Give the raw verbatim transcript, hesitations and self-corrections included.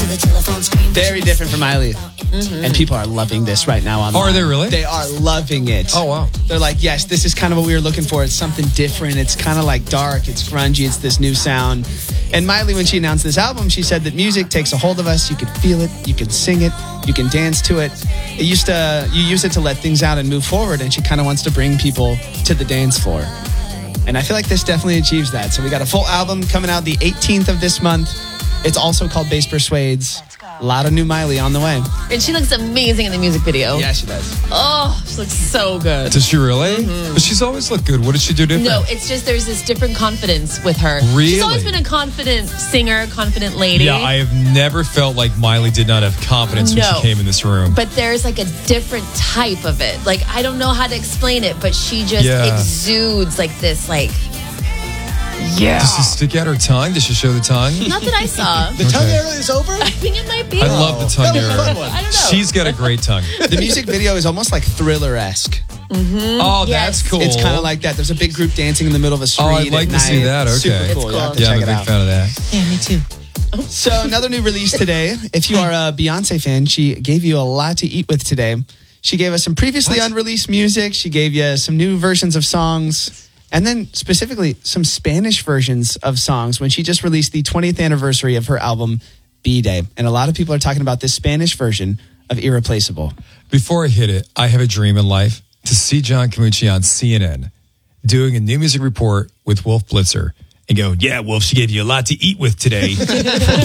Very different from Miley. Mm-hmm. And people are loving this right now online. Oh, are they really? They are loving it. Oh, wow. They're like, yes, this is kind of what we were looking for. It's something different. It's kind of like dark. It's grungy. It's this new sound. And Miley, when she announced this album, she said that music takes a hold of us. You can feel it. You can sing it. You can dance to it. It used to, you use it to let things out and move forward. And she kind of wants to bring people to the dance floor. And I feel like this definitely achieves that. So we got a full album coming out the eighteenth of this month. It's also called Bass Persuades. A lot of new Miley on the way. And she looks amazing in the music video. Yeah, she does. Oh, she looks so good. Does she really? Mm-hmm. But she's always looked good. What did she do different? No, it's just there's this different confidence with her. Really? She's always been a confident singer, confident lady. Yeah, I have never felt like Miley did not have confidence no. when she came in this room. But there's like a different type of it. Like, I don't know how to explain it, but she just Yeah. exudes like this, like, yeah. Does she stick out her tongue? Does she show the tongue? Not that I saw. The tongue area is over? I think it might be. I love the tongue That was a area. fun one. I don't know. She's got a great tongue. The music video is almost like Thriller-esque. Oh, Yes. that's cool. It's kind of like that. There's a big group dancing in the middle of a street. Oh, I'd at like to night. see that. Okay. Super It's cool. cool. You have to Yeah, check I'm a it big out. fan of that. Yeah, me too. So another new release today. If you are a Beyonce fan, she gave you a lot to eat with today. She gave us some previously What? unreleased music. She gave you some new versions of songs. And then specifically some Spanish versions of songs when she just released the twentieth anniversary of her album, B-Day. And a lot of people are talking about this Spanish version of Irreplaceable. Before I hit it, I have a dream in life to see John Camucci on C N N doing a new music report with Wolf Blitzer and go, yeah, Wolf, she gave you a lot to eat with today.